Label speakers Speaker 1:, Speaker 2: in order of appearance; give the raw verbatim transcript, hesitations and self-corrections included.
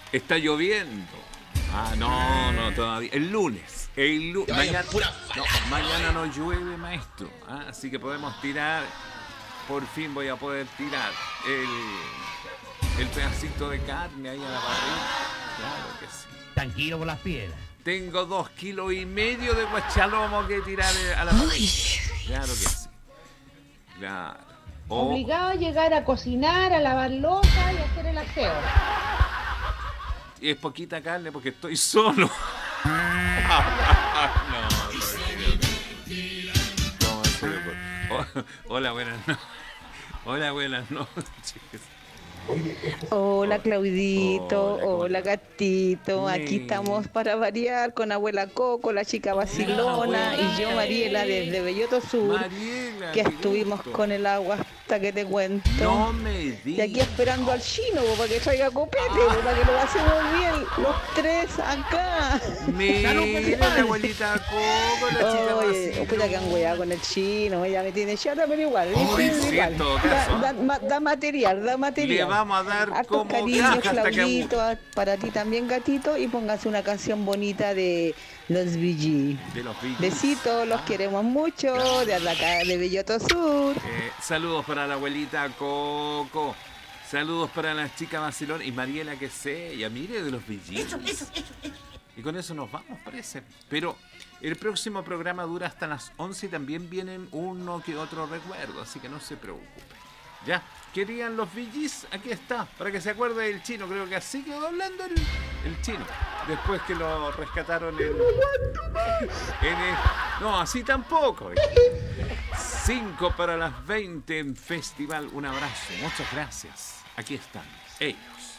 Speaker 1: Está lloviendo. Ah, no, no, todavía. El lunes. El lunes. Mañana, no, mañana no llueve, maestro. Ah, así que podemos tirar. Por fin voy a poder tirar el, el pedacito de carne ahí a la parrilla. Claro que sí.
Speaker 2: Tranquilo por las piedras.
Speaker 1: Tengo dos kilos y medio de guachalomo que tirar a la parrilla. Claro que sí. Claro. Oh.
Speaker 3: Obligado a llegar a cocinar, a lavar losa y a hacer el aseo.
Speaker 1: Y es poquita carne porque estoy solo. no, no, no, no, hola, buenas noches. Hola, buenas noches.
Speaker 4: Hola Claudito,
Speaker 1: hola,
Speaker 4: hola Gatito,
Speaker 1: Me...
Speaker 4: aquí estamos para variar con abuela Coco, la chica vacilona y yo Mariela desde Belloto Sur,
Speaker 1: Mariela,
Speaker 4: que estuvimos gusto. Con el agua hasta que te cuento.
Speaker 1: No me digas.
Speaker 4: Y aquí esperando al chino para que traiga copete, ah. para que lo hacemos bien los tres acá.
Speaker 1: Mira la abuelita Coco, la chica vacilona.
Speaker 4: Espera que han weado con el chino, ella me tiene chata, pero igual.
Speaker 1: Oh, igual.
Speaker 4: Da, da, da material, da material.
Speaker 1: Le vamos a dar hartos como
Speaker 4: cariños, Claudito, que... para ti también, gatito, y póngase una canción bonita de los V G.
Speaker 1: De los V G.
Speaker 4: Besitos, los ah. queremos mucho, claro. de acá de Belloto Sur.
Speaker 1: Eh, saludos para la abuelita Coco. Saludos para la chica Barcelona y Mariela que sé, y a mire de los V G.
Speaker 5: Eso, eso, eso, eso.
Speaker 1: Y con eso nos vamos, parece. Pero el próximo programa dura hasta las once y también vienen uno que otro recuerdo, así que no se preocupe. Ya, querían los V Gs, aquí está, para que se acuerde del chino. Creo que así quedó hablando el, el chino. Después que lo rescataron en, en el, no, así tampoco. cinco para las veinte en Festival. Un abrazo, muchas gracias. Aquí están ellos.